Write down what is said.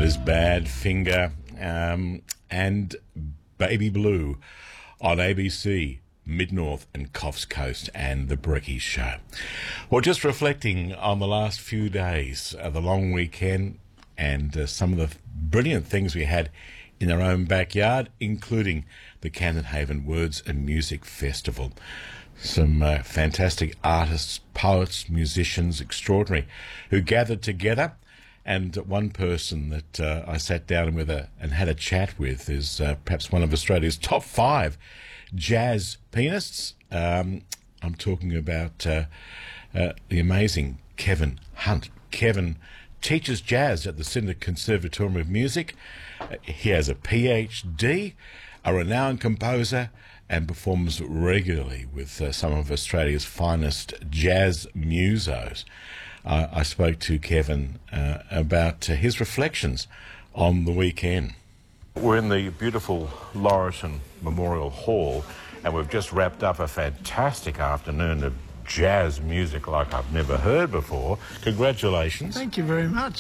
is Badfinger and Baby Blue on ABC, Mid-North and Coffs Coast and The Brekkie Show. Well, just reflecting on the last few days, the long weekend, and some of the brilliant things we had in our own backyard, including the Camden Haven Words and Music Festival. Some fantastic artists, poets, musicians, extraordinary, who gathered together. And one person that I sat down with and had a chat with is perhaps one of Australia's top 5 jazz pianists. I'm talking about the amazing Kevin Hunt. Kevin teaches jazz at the Sydney Conservatorium of Music. He has a PhD, a renowned composer, and performs regularly with some of Australia's finest jazz musos. I spoke to Kevin about his reflections on the weekend. We're in the beautiful Laurieton Memorial Hall, and we've just wrapped up a fantastic afternoon of jazz music like I've never heard before. Congratulations. Thank you very much.